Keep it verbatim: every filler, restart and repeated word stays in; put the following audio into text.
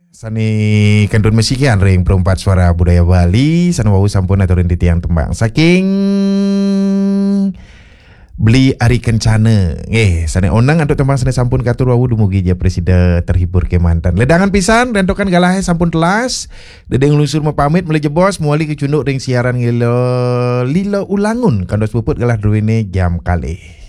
Sani kantun masikian ring perempat suara budaya Bali sana wau sampun aturin di tiang tembang saking beli ari kencana eh sana onang untuk tembang sana sampun katur wau dumugi ja presiden terhibur ke mantan ledangan pisan rentokan galahe sampun telas dedeng lunsur mapamit mulai jebos muali kecunduk ring siaran ngilo lilo ulangun kandos puput galah duwene jam kali.